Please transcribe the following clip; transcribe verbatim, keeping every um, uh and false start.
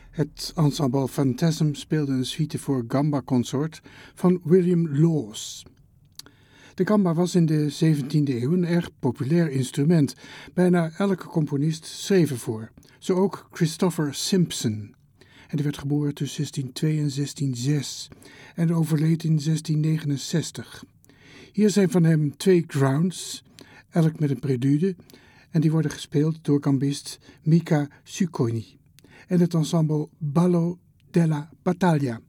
Het ensemble Phantasm speelde een suite voor gamba-consort van William Laws. De gamba was in de zeventiende eeuw een erg populair instrument. Bijna elke componist schreef ervoor, zo ook Christopher Simpson. En die werd geboren tussen zestientwee en zestienzes en overleed in zestien negenenzestig. Hier zijn van hem twee grounds, elk met een prelude, en die worden gespeeld door gambist Mika Succoni en het ensemble Ballo della Battaglia.